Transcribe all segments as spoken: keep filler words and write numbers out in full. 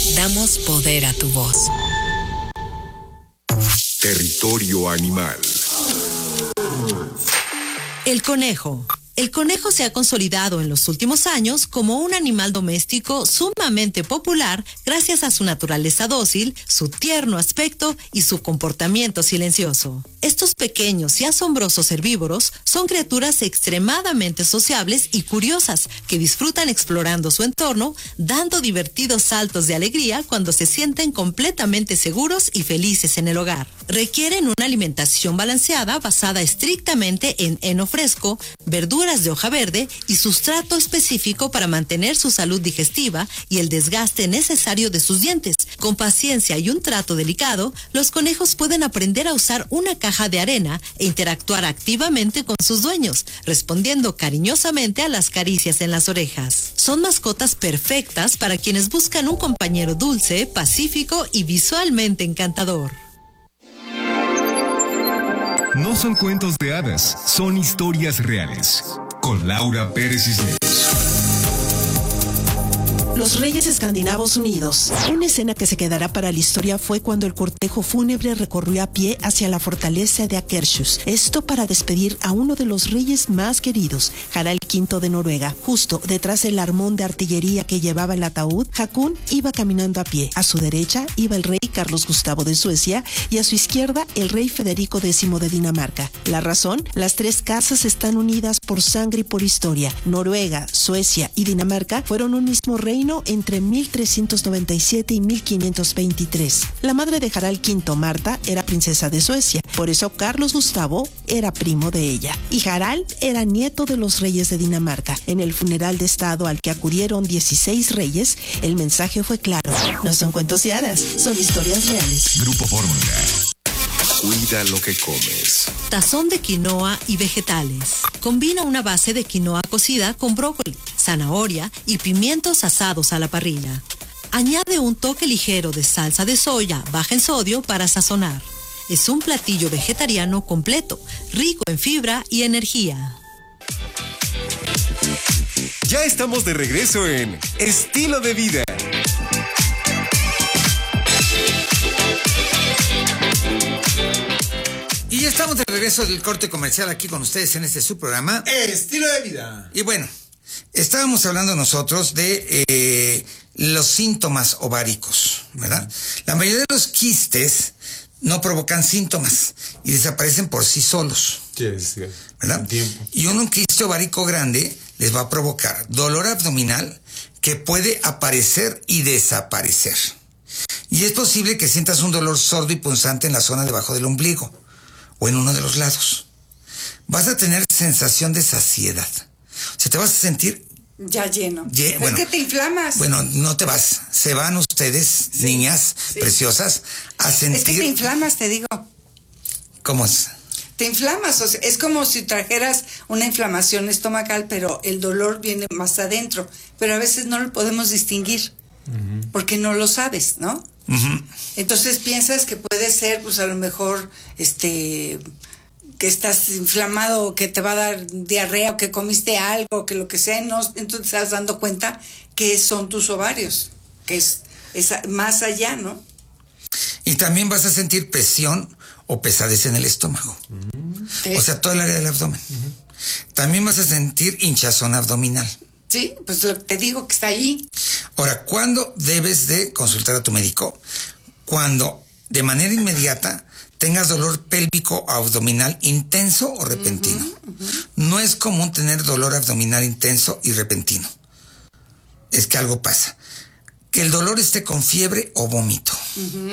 Damos poder a tu voz. Territorio animal. El conejo. El conejo se ha consolidado en los últimos años como un animal doméstico sumamente popular gracias a su naturaleza dócil, su tierno aspecto y su comportamiento silencioso. Estos pequeños y asombrosos herbívoros son criaturas extremadamente sociables y curiosas que disfrutan explorando su entorno, dando divertidos saltos de alegría cuando se sienten completamente seguros y felices en el hogar. Requieren una alimentación balanceada basada estrictamente en heno fresco, verduras de hoja verde y sustrato específico para mantener su salud digestiva y el desgaste necesario de sus dientes. Con paciencia y un trato delicado, los conejos pueden aprender a usar una caja de arena e interactuar activamente con sus dueños, respondiendo cariñosamente a las caricias en las orejas. Son mascotas perfectas para quienes buscan un compañero dulce, pacífico y visualmente encantador. No son cuentos de hadas, son historias reales. Con Laura Pérez Cisneros. Los Reyes Escandinavos Unidos. Una escena que se quedará para la historia fue cuando el cortejo fúnebre recorrió a pie hacia la fortaleza de Akershus. Esto para despedir a uno de los reyes más queridos, Harald quinto de Noruega. Justo detrás del armón de artillería que llevaba el ataúd, Hakon iba caminando a pie. A su derecha iba el rey Carlos Gustavo de Suecia y a su izquierda el rey Federico décimo de Dinamarca. La razón, las tres casas están unidas por sangre y por historia. Noruega, Suecia y Dinamarca fueron un mismo reino entre mil trescientos noventa y siete y mil quinientos veintitrés. La madre de Harald quinto, Marta, era princesa de Suecia, por eso Carlos Gustavo era primo de ella. Y Harald era nieto de los reyes de Dinamarca. En el funeral de estado al que acudieron dieciséis reyes, el mensaje fue claro. No son cuentos de hadas, son historias reales. Grupo Fórmula. Cuida lo que comes. Tazón de quinoa y vegetales. Combina una base de quinoa cocida con brócoli, zanahoria y pimientos asados a la parrilla. Añade un toque ligero de salsa de soya baja en sodio para sazonar. Es un platillo vegetariano completo, rico en fibra y energía. Ya estamos de regreso en Estilo de Vida. Y ya estamos de regreso del corte comercial aquí con ustedes en este subprograma Estilo de Vida. Y bueno, estábamos hablando nosotros de eh, los síntomas ováricos, ¿verdad? La mayoría de los quistes no provocan síntomas y desaparecen por sí solos, Sí, sí, ¿verdad? tiempo. Y un, un quiste ovárico grande les va a provocar dolor abdominal que puede aparecer y desaparecer. Y es posible que sientas un dolor sordo y punzante en la zona debajo del ombligo o en uno de los lados. Vas a tener sensación de saciedad. O sea, te vas a sentir... Ya lleno. Lle- bueno, es que te inflamas. Bueno, no te vas. Se van ustedes, Sí, niñas sí. preciosas, a sentir... Es que te inflamas, te digo. ¿Cómo es? Te inflamas, o sea, es como si trajeras una inflamación estomacal, pero el dolor viene más adentro. Pero a veces no lo podemos distinguir, uh-huh. porque no lo sabes, ¿no? Uh-huh. Entonces piensas que puede ser, pues a lo mejor, este, que estás inflamado, que te va a dar diarrea, o que comiste algo, que lo que sea, no, entonces te estás dando cuenta que son tus ovarios, que es, es más allá, ¿no? Y también vas a sentir presión o pesadez en el estómago. ¿Sí? O sea, todo el área del abdomen. Uh-huh. También vas a sentir hinchazón abdominal. Sí, pues lo, te digo que está ahí. Ahora, ¿cuándo debes de consultar a tu médico? Cuando de manera inmediata tengas dolor pélvico o abdominal intenso o repentino. Uh-huh, uh-huh. No es común tener dolor abdominal intenso y repentino. Es que algo pasa. Que el dolor esté con fiebre o vómito. Uh-huh.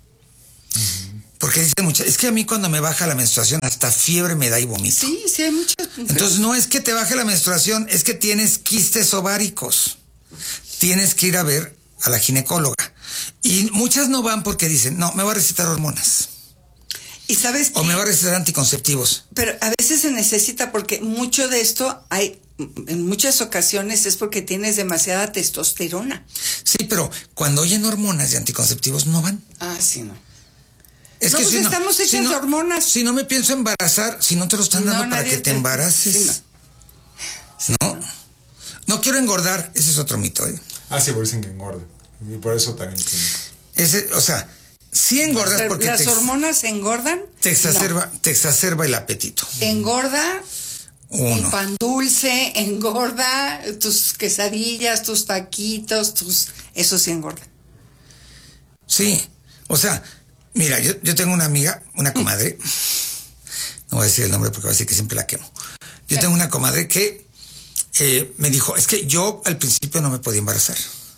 Uh-huh. Porque dice mucho, es que a mí cuando me baja la menstruación hasta fiebre me da y vomito. Sí, sí hay muchas. Entonces no es que te baje la menstruación, es que tienes quistes ováricos. Tienes que ir a ver a la ginecóloga. Y muchas no van porque dicen, no, me va a recetar hormonas. ¿Y sabes qué? O me va a recetar anticonceptivos. Pero a veces se necesita porque mucho de esto hay, en muchas ocasiones es porque tienes demasiada testosterona. Sí, pero cuando oyen hormonas y anticonceptivos no van. Ah, sí, no. Es no, que pues si estamos no, hechas si no, de hormonas. Si no me pienso embarazar, si no te lo están dando No, para nadie que te te- embaraces. sí, no. no. No quiero engordar, ese es otro mito, ¿eh? Ah, sí, por dicen que engorda. Y por eso también tiene. Ese, o sea, sí engordas Pero porque las te, hormonas engordan. te exacerba, No. te exacerba el apetito. Engorda Uno. el pan dulce, engorda tus quesadillas, tus taquitos, tus eso sí engorda. Sí, o sea, mira, yo, yo tengo una amiga, una comadre, no voy a decir el nombre porque va a decir que siempre la quemo. Yo tengo una comadre que eh, me dijo, es que yo al principio no me podía embarazar.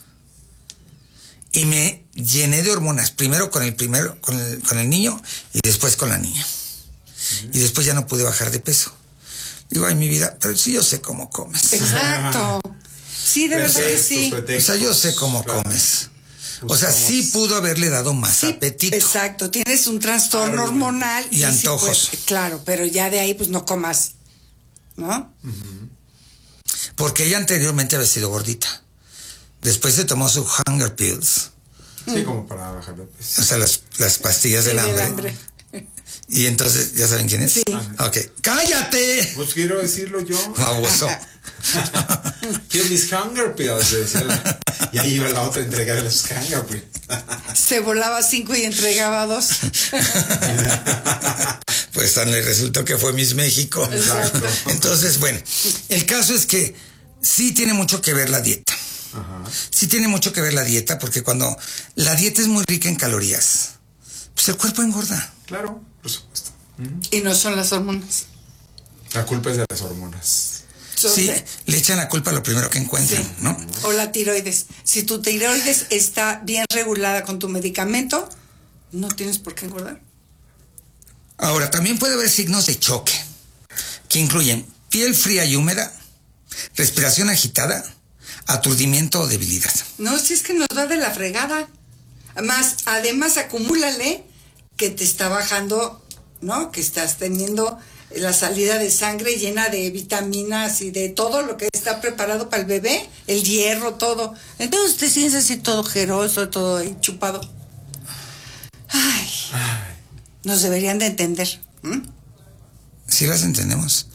Y me llené de hormonas, primero con el primero, con el, con el niño y después con la niña. Y después ya no pude bajar de peso. Digo, ay, mi vida, pero sí yo sé cómo comes. Exacto. Sí, de verdad que sí. O sea, yo sé cómo comes. O sea, sí pudo haberle dado más Sí, apetito. exacto, tienes un trastorno hormonal. Y sí, antojos. pues, claro, pero ya de ahí pues no comas, ¿no? Porque ella anteriormente había sido gordita. Después se tomó su hunger pills. Sí, como para bajar de peso. O sea, las, las pastillas Sí, del del hambre. hambre. Y entonces, ¿ya saben quién es? Sí. Ok. ¡Cállate! Pues quiero decirlo yo. Baboso. Quiero mis hunger pills, decía la- y ahí iba la otra a entregar los hunger pills. Se volaba cinco y entregaba dos. Pues tan le resultó que fue Miss México. Exacto. Entonces, bueno, el caso es que sí tiene mucho que ver la dieta. Ajá. Sí tiene mucho que ver la dieta, porque cuando la dieta es muy rica en calorías, pues el cuerpo engorda. Claro, por supuesto. Y no son las hormonas. La culpa es de las hormonas. Son Sí, de- le echan la culpa a lo primero que encuentran, Sí. ¿no? O la tiroides. Si tu tiroides está bien regulada con tu medicamento, no tienes por qué engordar. Ahora, también puede haber signos de choque, que incluyen piel fría y húmeda, respiración agitada, aturdimiento o debilidad. No, si es que nos da de la fregada. Más, además, acumúlale que te está bajando, ¿no? Que estás teniendo la salida de sangre llena de vitaminas y de todo lo que está preparado para el bebé, el hierro, todo. Entonces te sientes así todo jeroso, todo ahí chupado. Ay, nos deberían de entender. ¿m? ¿Sí las entendemos?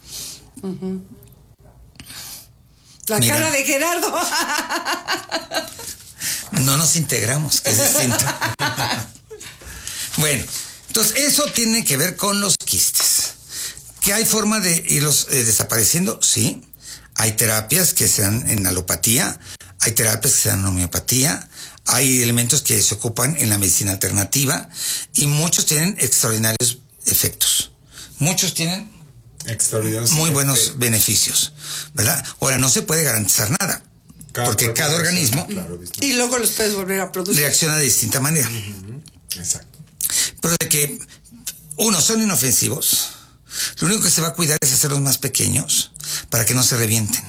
La Mira. cara de Gerardo. No nos integramos, que es distinto. Bueno, entonces eso tiene que ver con los quistes. ¿Que hay forma de irlos eh, desapareciendo? Sí. Hay terapias que se dan en alopatía, hay terapias que se dan en homeopatía, hay elementos que se ocupan en la medicina alternativa y muchos tienen extraordinarios efectos. Muchos tienen Extraordinarios. muy buenos beneficios, ¿verdad? Ahora, no se puede garantizar nada, porque cuerpo cada organismo Claro, distinto. Y luego los puedes volver a producir. reacciona de distinta manera. Exacto. Pero de que, uno, son inofensivos, lo único que se va a cuidar es hacerlos más pequeños para que no se revienten.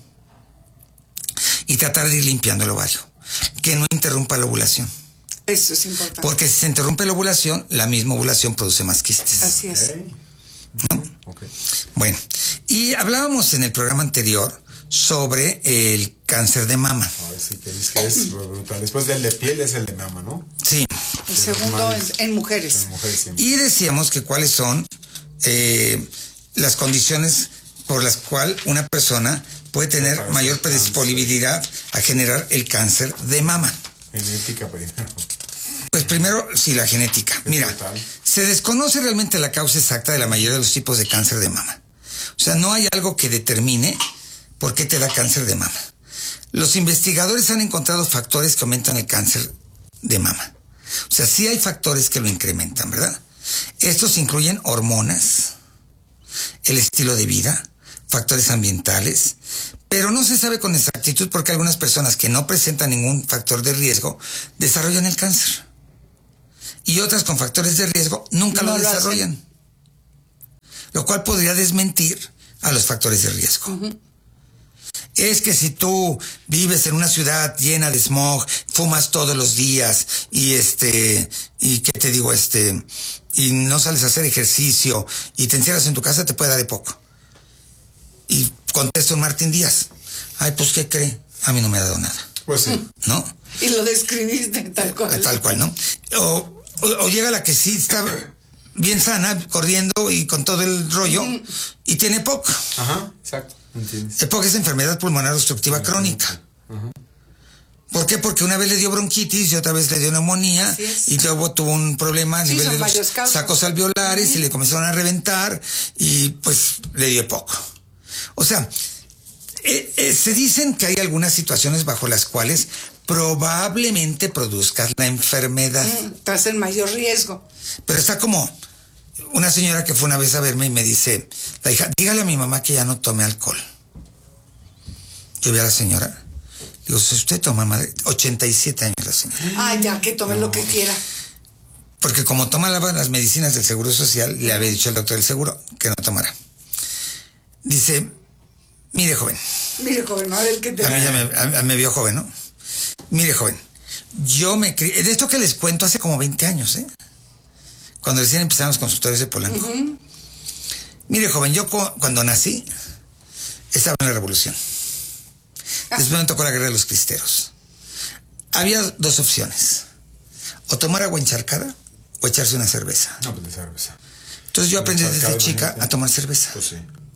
Y tratar de ir limpiando el ovario, que no interrumpa la ovulación. Eso es importante. Porque si se interrumpe la ovulación, la misma ovulación produce más quistes. Así es. Ok. Ok. Bueno, y hablábamos en el programa anterior sobre el cáncer de mama. Ahora sí que dices que es brutal. Después del de piel es el de mama, ¿no? Sí. El segundo en, en mujeres. En mujeres siempre. Y decíamos que cuáles son eh, las condiciones por las cuales una persona puede tener Para mayor hacer cáncer. predisponibilidad a generar el cáncer de mama. Genética primero. Pues primero, sí, la genética. Mira, total. se desconoce realmente la causa exacta de la mayoría de los tipos de cáncer de mama. O sea, no hay algo que determine por qué te da cáncer de mama. Los investigadores han encontrado factores que aumentan el cáncer de mama. O sea, sí hay factores que lo incrementan, ¿verdad? Estos incluyen hormonas, el estilo de vida, factores ambientales, pero no se sabe con exactitud por qué algunas personas que no presentan ningún factor de riesgo desarrollan el cáncer. Y otras con factores de riesgo nunca No lo lo desarrollan. hacen. Lo cual podría desmentir a los factores de riesgo. Es que si tú vives en una ciudad llena de smog, fumas todos los días y este, y qué te digo, este, y no sales a hacer ejercicio y te encierras en tu casa, te puede dar de poco. Y contesta un Martín Díaz, ay, pues, ¿qué cree? A mí no me ha dado nada, Pues sí. ¿no? Y lo describiste tal cual. Tal cual, ¿no? O, o, o llega la que sí está bien sana, corriendo y con todo el rollo, y tiene P O C. Ajá, exacto. ¿Entiendes? E P O C es enfermedad pulmonar obstructiva crónica. ¿Por qué? Porque una vez le dio bronquitis y otra vez le dio neumonía y luego tuvo un problema a sí, nivel de los casos. sacos alveolares uh-huh. y le comenzaron a reventar y pues le dio poco. O sea, eh, eh, se dicen que hay algunas situaciones bajo las cuales probablemente produzcas la enfermedad. Mm, estás en mayor riesgo. Pero está como una señora que fue una vez a verme y me dice, la hija, dígale a mi mamá que ya no tome alcohol. Yo vi a la señora. Digo, si usted toma, madre, ochenta y siete años la señora. Ah, ya, que tome no. lo que quiera. Porque como toma las medicinas del Seguro Social, le había dicho el doctor del Seguro que no tomara. Dice, mire, joven. Mire, joven, a ver qué te... A mí ya me, a, a me vio joven, ¿no? Mire, joven, yo me crié... De esto que les cuento hace como veinte años, ¿eh? Cuando recién empezaron los consultorios de Polanco. Uh-huh. Mire, joven, yo cu- cuando nací, estaba en la Revolución. Después me tocó la Guerra de los Cristeros. Había dos opciones. O tomar agua encharcada o echarse una cerveza. No, pues de cerveza. Entonces yo aprendí desde chica a tomar cerveza. Pues sí.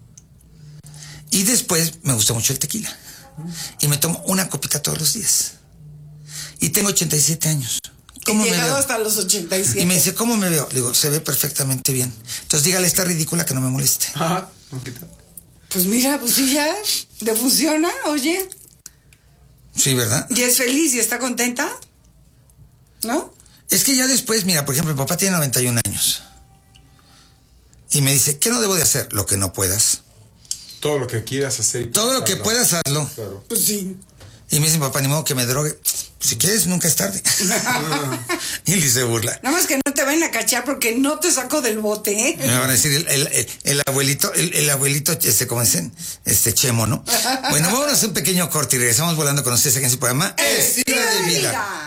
Y después me gustó mucho el tequila. Y me tomo una copita todos los días. Y tengo ochenta y siete años. ¿Cómo me veo? Hasta los ochenta y siete. Y me dice, ¿cómo me veo? Le digo, se ve perfectamente bien. Entonces dígale a esta ridícula que no me moleste. Ajá. Pues mira, pues sí ya, le funciona, oye. Sí, ¿verdad? ¿Y es feliz y está contenta? ¿No? Es que ya después, mira, por ejemplo, mi papá tiene noventa y un años. Y me dice, ¿qué no debo de hacer? Lo que no puedas. Todo lo que quieras hacer. Todo lo que puedas, hazlo. Claro. Pues sí. Y me dice, papá, ni modo que me drogue. Si quieres, nunca es tarde. Y le se burla. Nada más que no te vayan a cachar porque no te saco del bote, ¿eh? Me van a decir, el, el, el, el abuelito, el, el abuelito, este, ¿cómo dicen? Este, Chemo, ¿no? Bueno, vámonos a un pequeño corte y regresamos volando con ustedes aquí en su programa Estilo de Vida.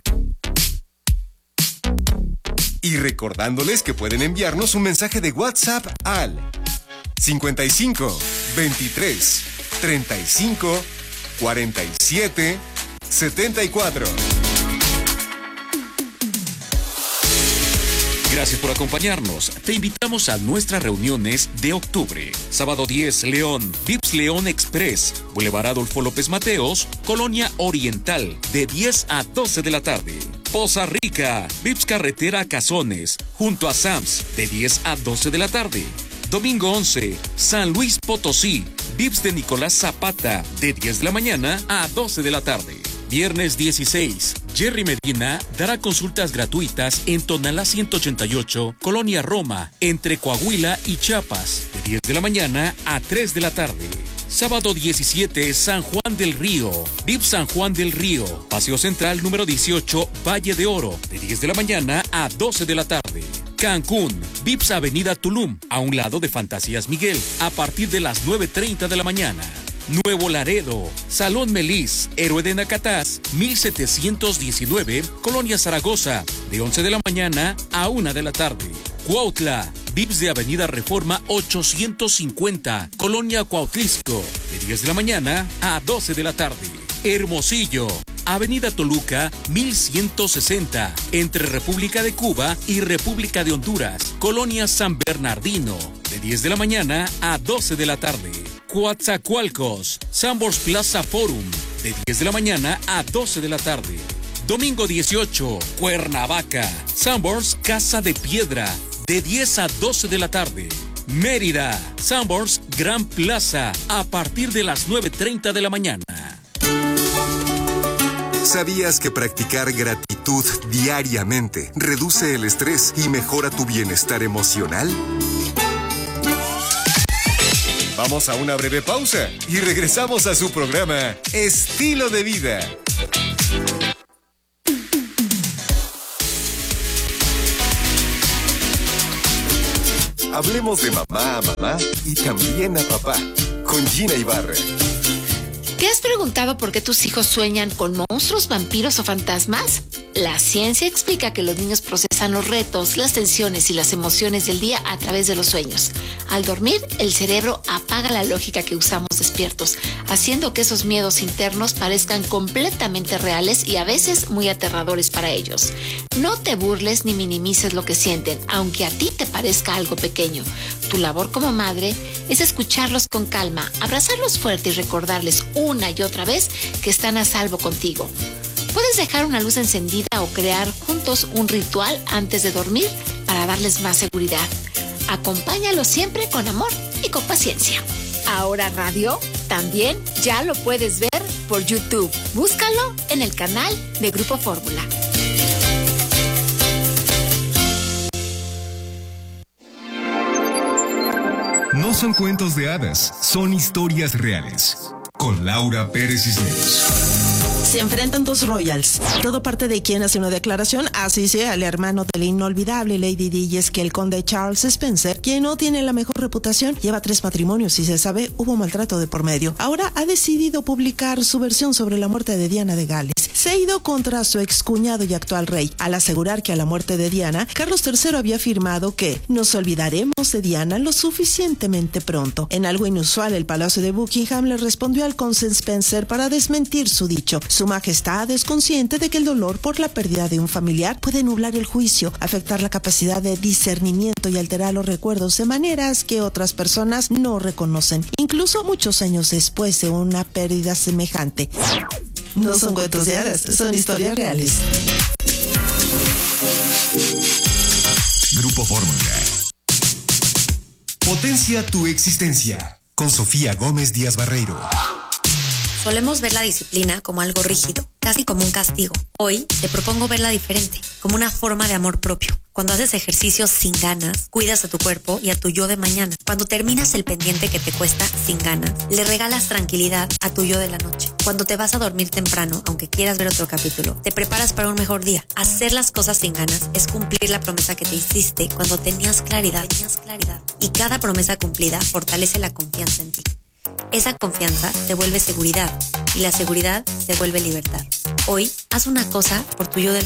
Y recordándoles que pueden enviarnos un mensaje de WhatsApp al cincuenta y cinco, veintitrés, treinta y cinco, cuarenta y siete, setenta y cuatro. Gracias por acompañarnos. Te invitamos a nuestras reuniones de octubre. Sábado diez, León, Vips León Express, Boulevard Adolfo López Mateos, Colonia Oriental, de diez a doce de la tarde. Poza Rica, Vips Carretera Cazones, junto a Sams, de diez a doce de la tarde. Domingo once, San Luis Potosí, Vips de Nicolás Zapata, de diez de la mañana a doce de la tarde. Viernes dieciséis, Jerry Medina dará consultas gratuitas en Tonalá ciento ochenta y ocho, Colonia Roma, entre Coahuila y Chiapas, de diez de la mañana a tres de la tarde. Sábado diecisiete, San Juan del Río, Vips San Juan del Río, Paseo Central número dieciocho, Valle de Oro, de diez de la mañana a doce de la tarde. Cancún, Vips Avenida Tulum, a un lado de Fantasías Miguel, a partir de las nueve treinta de la mañana. Nuevo Laredo, Salón Melis, Héroe de Nacatás, mil setecientos diecinueve, Colonia Zaragoza, de once de la mañana a una de la tarde. Cuautla, Vips de Avenida Reforma ochocientos cincuenta, Colonia Cuautlisco, de diez de la mañana a doce de la tarde. Hermosillo, Avenida Toluca, mil ciento sesenta, entre República de Cuba y República de Honduras, Colonia San Bernardino, de diez de la mañana a doce de la tarde. Coatzacoalcos, Sambors Plaza Forum, de diez de la mañana a doce de la tarde. Domingo dieciocho, Cuernavaca, Sambors Casa de Piedra, de diez a doce de la tarde. Mérida, Sambors Gran Plaza, a partir de las nueve treinta de la mañana. ¿Sabías que practicar gratitud diariamente reduce el estrés y mejora tu bienestar emocional? Vamos a una breve pausa y regresamos a su programa Estilo de Vida. Hablemos de mamá a mamá y también a papá, con Gina Ibarra. ¿Te has preguntado por qué tus hijos sueñan con monstruos, vampiros o fantasmas? La ciencia explica que los niños procesan los retos, las tensiones y las emociones del día a través de los sueños. Al dormir, el cerebro apaga la lógica que usamos despiertos, haciendo que esos miedos internos parezcan completamente reales y a veces muy aterradores para ellos. No te burles ni minimices lo que sienten, aunque a ti te parezca algo pequeño. Tu labor como madre es escucharlos con calma, abrazarlos fuerte y recordarles una y otra vez que están a salvo contigo. Puede Puedes dejar una luz encendida o crear juntos un ritual antes de dormir para darles más seguridad. Acompáñalos siempre con amor y con paciencia. Ahora Radio también ya lo puedes ver por YouTube. Búscalo en el canal de Grupo Fórmula. No son cuentos de hadas, son historias reales. Con Laura Pérez Cisneros. Se enfrentan dos royals. Todo parte de quien hace una declaración, así sea el hermano de la inolvidable Lady Di, y es que el conde Charles Spencer, quien no tiene la mejor reputación, lleva tres matrimonios y se sabe hubo maltrato de por medio. Ahora ha decidido publicar su versión sobre la muerte de Diana de Gales. Se ha ido contra su excuñado y actual rey, al asegurar que a la muerte de Diana, Carlos tercero había afirmado que nos olvidaremos de Diana lo suficientemente pronto. En algo inusual, el Palacio de Buckingham le respondió al conde Spencer para desmentir su dicho. Su Majestad es consciente de que el dolor por la pérdida de un familiar puede nublar el juicio, afectar la capacidad de discernimiento y alterar los recuerdos de maneras que otras personas no reconocen, incluso muchos años después de una pérdida semejante. No son cuentos de hadas, son historias reales. Grupo Fórmula. Potencia tu existencia. Con Sofía Gómez Díaz Barreiro. Solemos ver la disciplina como algo rígido, casi como un castigo. Hoy te propongo verla diferente, como una forma de amor propio. Cuando haces ejercicios sin ganas, cuidas a tu cuerpo y a tu yo de mañana. Cuando terminas el pendiente que te cuesta sin ganas, le regalas tranquilidad a tu yo de la noche. Cuando te vas a dormir temprano, aunque quieras ver otro capítulo, te preparas para un mejor día. Hacer las cosas sin ganas es cumplir la promesa que te hiciste cuando tenías claridad. Tenías claridad. Y cada promesa cumplida fortalece la confianza en ti. Esa confianza te vuelve seguridad y la seguridad te vuelve libertad. Hoy, haz una cosa por tu yo del